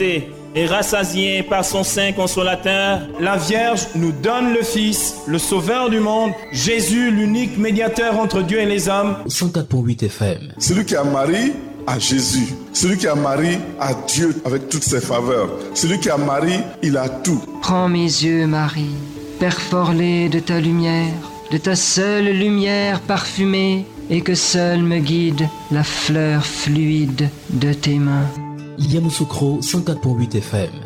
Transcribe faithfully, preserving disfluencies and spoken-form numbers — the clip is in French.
et rassasié par son Saint Consolateur, la Vierge nous donne le Fils, le Sauveur du monde, Jésus, l'unique médiateur entre Dieu et les hommes. cent quatre point huit F M. Celui qui a Marie a Jésus. Celui qui a Marie a Dieu avec toutes ses faveurs. Celui qui a Marie, il a tout. Prends mes yeux, Marie, perforlés de ta lumière, de ta seule lumière parfumée, et que seule me guide la fleur fluide de tes mains. Yamoussoukro cent quatre point huit F M.